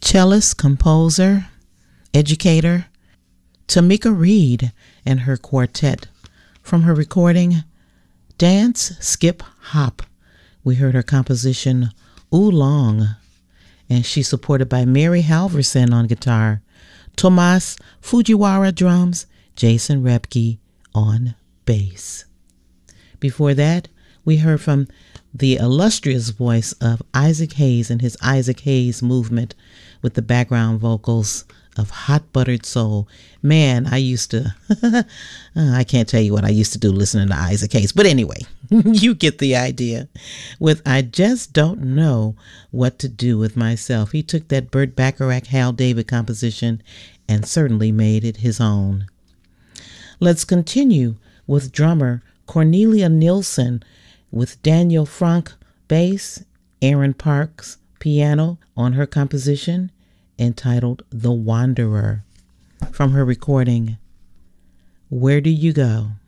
cellist, composer, educator, Tamika Reed and her quartet. From her recording, Dance, Skip, Hop, we heard her composition, Oolong, and she's supported by Mary Halverson on guitar, Tomas Fujiwara drums, Jason Repke on bass. Before that, we heard from the illustrious voice of Isaac Hayes and his Isaac Hayes movement with the background vocals of Hot Buttered Soul. Man, I used to, I can't tell you what I used to do listening to Isaac Hayes. But anyway, you get the idea. With I Just Don't Know What to Do With Myself, he took that Burt Bacharach, Hal David composition and certainly made it his own. Let's continue with drummer Cornelia Nielsen with Daniel Frank bass, Aaron Parks piano on her composition entitled The Wanderer. From her recording, Where Do You Go?